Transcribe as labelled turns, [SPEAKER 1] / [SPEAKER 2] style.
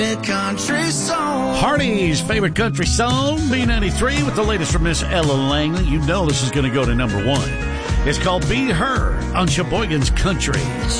[SPEAKER 1] Country song.
[SPEAKER 2] Hardy's favorite country song, B93, with the latest from Miss Ella Langley. You know this is going to go to number one. It's called Be Her on Sheboygan's Country.